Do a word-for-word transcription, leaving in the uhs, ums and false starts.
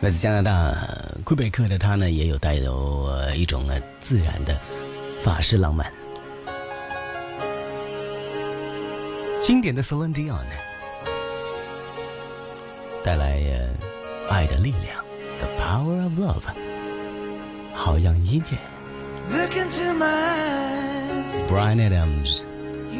来自加拿大魁北克的他呢，也有带有一种自然的法式浪漫。经典的 Celine Dion 带来爱的力量 The Power of Love， 好样音乐。 Look into my eyes， Bryan Adams